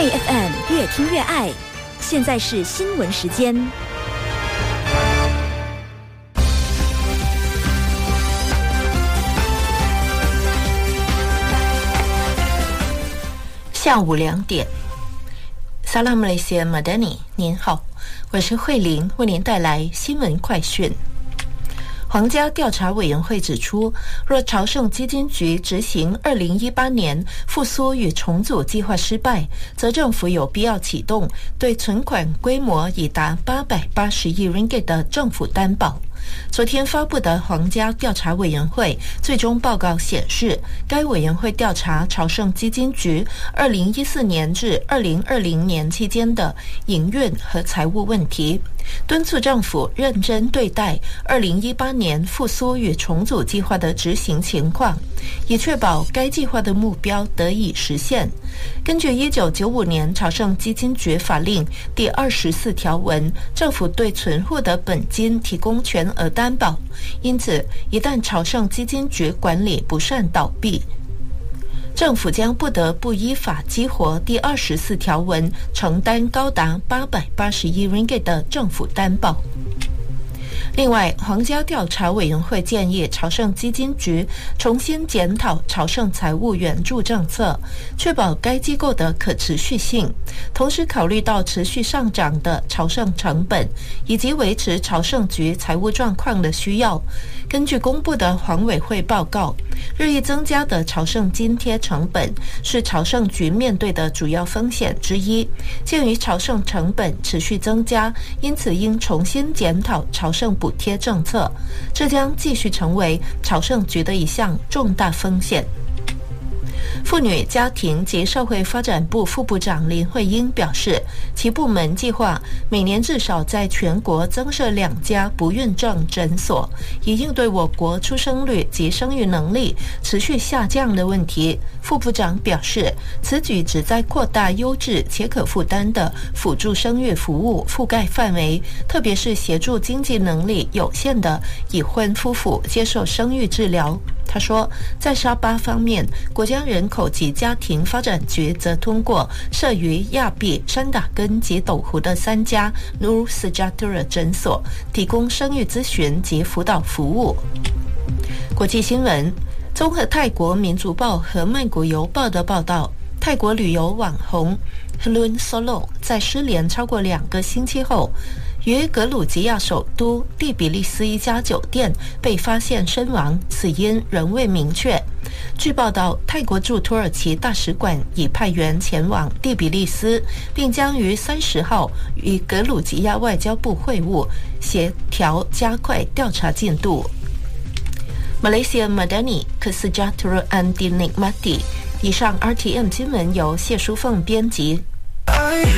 妹 FM 越听越爱，现在是新闻时间。 下午2点，萨拉马来西亚马达尼，您好，我是慧玲，为您带来新闻快讯。皇家调查委员会指出，若朝圣基金局执行2018年复苏与重组计划失败，则政府有必要启动对存款规模已达880亿 ringgit 的政府担保。昨天发布的皇家调查委员会最终报告显示，该委员会调查朝圣基金局2014年至2020年期间的营运和财务问题，敦促政府认真对待2018年复苏与重组计划的执行情况，以确保该计划的目标得以实现。根据1995年朝圣基金局法令第24条文，政府对存户的本金提供全额担保，因此一旦朝圣基金局管理不善倒闭，政府将不得不依法激活第24条文，承担高达880亿 ringgit 的政府担保。另外，皇家调查委员会建议朝圣基金局重新检讨朝圣财务援助政策，确保该机构的可持续性，同时考虑到持续上涨的朝圣成本以及维持朝圣局财务状况的需要。根据公布的皇委会报告，日益增加的朝圣津贴成本是朝圣局面对的主要风险之一。鉴于朝圣成本持续增加，因此应重新检讨朝圣补贴政策，这将继续成为朝圣局的一项重大风险。妇女家庭及社会发展部副部长林慧英表示，其部门计划每年至少在全国增设2家不孕症诊所，以应对我国出生率及生育能力持续下降的问题。副部长表示，此举旨在扩大优质且可负担的辅助生育服务覆盖范围，特别是协助经济能力有限的已婚夫妇接受生育治疗。他说，在沙巴方面，国家人口及家庭发展局则通过设于亚庇、山打根及斗湖的3家 Nur Sejahtera 诊所，提供生育咨询及辅导服务。国际新闻，综合泰国民族报和曼谷邮报的报道，泰国旅游网红 Helun Solo 在失联超过2个星期后，于格鲁吉亚首都第比利斯一家酒店被发现身亡，死因仍未明确。据报道，泰国驻土耳其大使馆已派员前往第比利斯，并将于30号与格鲁吉亚外交部会晤，协调加快调查进度。Malaysia Madani Kesejahteraan and Dinikmati。以上 RTM 新闻由谢淑凤编辑。